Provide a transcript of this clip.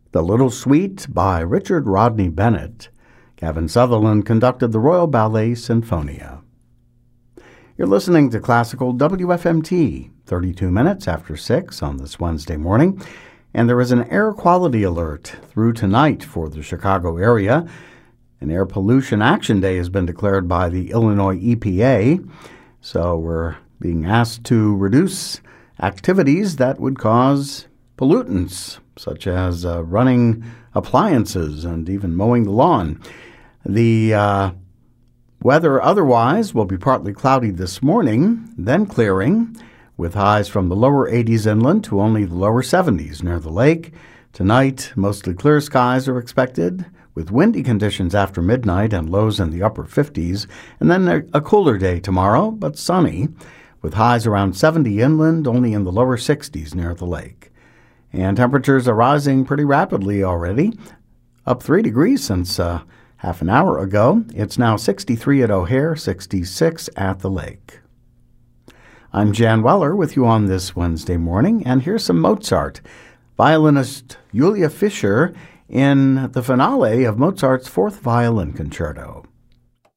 The Little Suite by Richard Rodney Bennett. Gavin Sutherland conducted the Royal Ballet Sinfonia. You're listening to Classical WFMT, 32 minutes after 6 on this Wednesday morning, and there is an air quality alert through tonight for the Chicago area. An air pollution action day has been declared by the Illinois EPA, so we're being asked to reduce activities that would cause pollutants, such as running appliances and even mowing the lawn. The weather otherwise will be partly cloudy this morning, then clearing, with highs from the lower 80s inland to only the lower 70s near the lake. Tonight, mostly clear skies are expected, with windy conditions after midnight and lows in the upper 50s, and then a cooler day tomorrow, but sunny, with highs around 70 inland, only in the lower 60s near the lake. And temperatures are rising pretty rapidly already, up 3 degrees since half an hour ago. It's now 63 at O'Hare, 66 at the lake. I'm Jan Weller with you on this Wednesday morning, and here's some Mozart. Violinist Julia Fischer in the finale of Mozart's Fourth Violin Concerto.